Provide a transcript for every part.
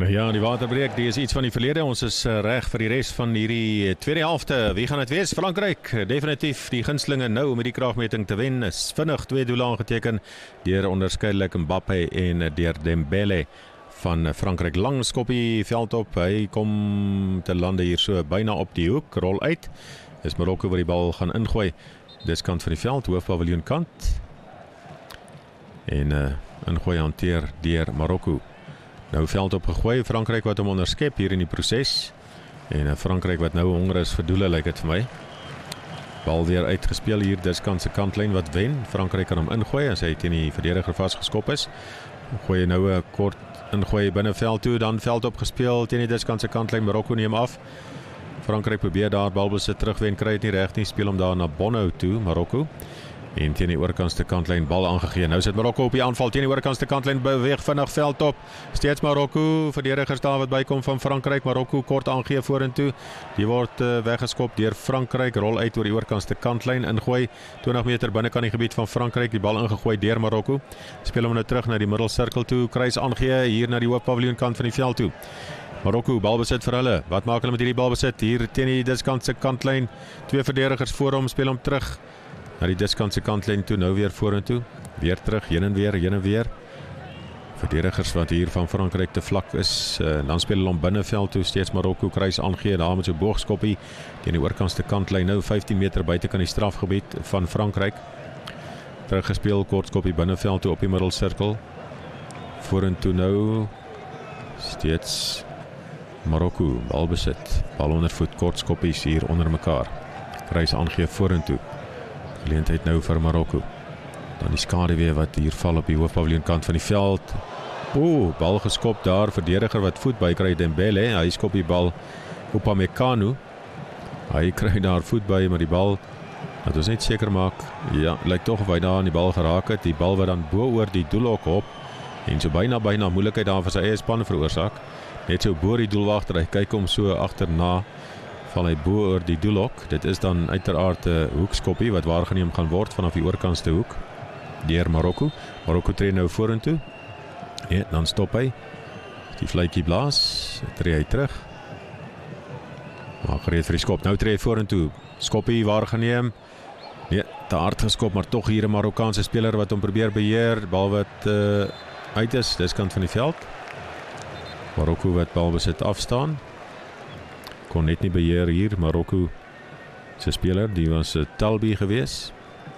Nou ja, die waterbreek, die is iets van die verlede. Ons is reg vir die res van hierdie tweede helfte. Wie gaan dit wees? Frankryk, definitief die gunstelinge nou om hierdie kraagmeting te wen. Is vinnig 2 doele aangeteken deur onderskeidelik Mbappe en deur Dembele van Frankryk. Lang skoppie veld op. Hy kom te lande hier so byna op die hoek, rol uit. Dis Marokko wat die bal gaan ingooi. Dis kant van die veld, hoofpaviljoen kant. En ingooi hanteer deur Marokko. Nou veld opgegooi, Frankryk wat hom onderskep hier in die proses. En Frankryk wat nou honger is vir doele, lyk dit vir my. Bal weer uitgespeel hier, dis kant se kantlyn wat wen. Frankryk kan hom ingooi as hy teen die verdediger vasgeskop is. Gooi nou 'n kort ingooi binne veld toe, dan veld opgespeel teen die diskant se kantlyn. Marokko neem af. Frankryk probeer daar balbesit terugwen, kry dit nie reg nie, speel hom daar na Bono toe, Marokko. En teen die oorkantste kantlyn bal aangegee. Nou sit Marokko op die aanval teen die oorkantste kantlyn, beweeg vinnig veld op. Steeds Marokko, verdedigers daar wat bykom van Frankryk. Marokko kort aangee vorentoe. Die word weggeskop deur Frankryk, rol uit oor die oorkantste kantlyn, ingooi 20 meter binnekant die gebied van Frankryk, die bal ingegooi deur Marokko. Speel hom nou terug na die middelsirkel toe, kruis aangee hier na die hoofpaviljoen kant van die veld toe. Marokko balbesit vir hulle. Wat maak hulle met hierdie balbesit? Hier teen die diskant se kantlyn, 2 verdedigers voor hom, speel hom terug na die diskant se kantlyn toe, nou weer vorentoe, weer terug, heen en weer. Verdedigers wat hier van Frankryk te vlak is, dan speel hulle om binneveld toe, steeds Marokko kruis aangee, daar met so boogskoppie teen die oorkantste kantlyn, nou 15 meter buite kan die strafgebied van Frankryk. Teruggespeel, kort skoppie binneveld toe op die middelsirkel. Vorentoe nou, steeds Marokko, balbesit, bal onder voet, kort skoppies hier onder mekaar. Kruis aangee vorentoe. Geleentheid nou vir Marokko. Dan die skaduwee wat hier val op die hoofpaviljoen kant van die veld. Bal geskop daar, verdediger wat voet by kry, Dembele. Hy skop die bal op Upamecano. Hy kry daar voet by, maar die bal, dat ons net seker maak, ja, lyk tog of hy daar aan die bal geraak het. Die bal wat dan bo oor die doelhok op en so byna moeilikheid daar vir sy eie span veroorsaak. Net so bo die doelwagter, hy kyk hom so agterna, val hy bo oor die doelhok. Dit is dan uiteraard 'n hoekskoppie wat waargeneem gaan word vanaf die oorkantste hoek deur Marokko. Marokko tree nou vorentoe. Ja, dan stop hy. Die fluitjie blaas, tree hy terug. Maar gereed vir die skop. Nou tree hy vorentoe. Skoppie waargeneem. Nee, te hard geskop, maar tog hier 'n Marokkaanse speler wat hom probeer beheer. Bal wat uit is, dis kant van die veld. Marokko wat balbesit afstaan. Kon net nie beheer hier, Marokko se speler, die was Talbi gewees.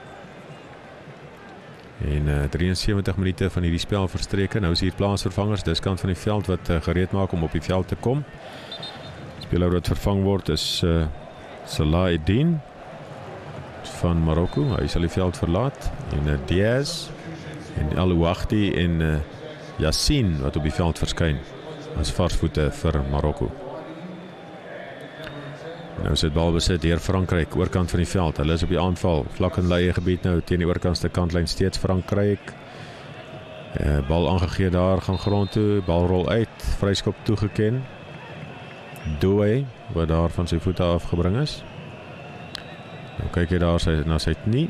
En 73 minute van hierdie spel verstreke, nou is hier plaasvervangers, dis kant van die veld wat gereed maak om op die veld te kom. Speler wat vervang word is Salah Eddin van Marokko, hy sal die veld verlaat, en Diaz, en Al-Wahdi en Yassine wat op die veld verskyn as varsvoete vir Marokko. Nou sit balbesit deur Frankryk, oorkant van die veld. Hulle is op die aanval, vlak in leie gebied nou, teen die oorkantste kantlyn steeds Frankryk. Bal aangegee daar, gaan grond toe, bal rol uit, vryskop toegeken. Doué, wat daar van sy voete afgebring is. Nou kyk jy daar na sy knie.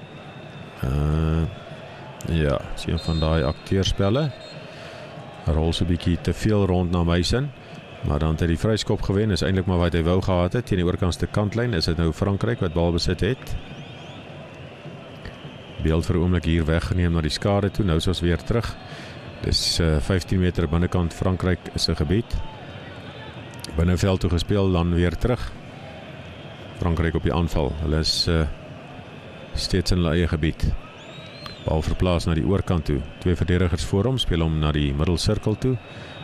Ja, sien van daai akteurspelle. Rol so 'n bietjie te veel rond na my sin. Maar dan het hy die vryskop gewen, is eintlik maar wat hy wou gehad het. Teen die oorkantste kantlyn is dit nou Frankryk wat bal besit het. Beeld vir 'n oomblik hier weggeneem na die skade toe, nou is ons weer terug. Dis 15 meter binnekant Frankryk is 'n gebied. Binneveld toe gespeel, dan weer terug. Frankryk op die aanval, hulle is steeds in hulle eie gebied. Bal verplaas na die oorkant toe. 2 verdedigers voor hom, speel hom na die middelsirkel toe.